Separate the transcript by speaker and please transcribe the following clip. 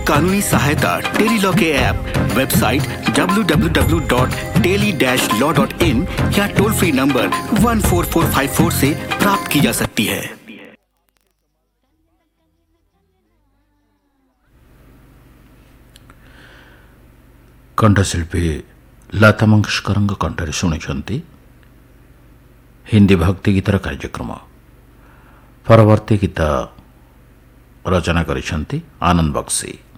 Speaker 1: कानूनी सहायता tele law के ऐप, वेबसाइट www.teli-law.in या टोल फ्री नंबर 14454 से प्राप्त की जा सकती है।
Speaker 2: कंठशिल्पी लता मंगेशकर कंठरे शुणी हिंदी भक्ति गीतर कार्यक्रम। परवर्ती गीत रचना करिसेंती आनंद बक्सी।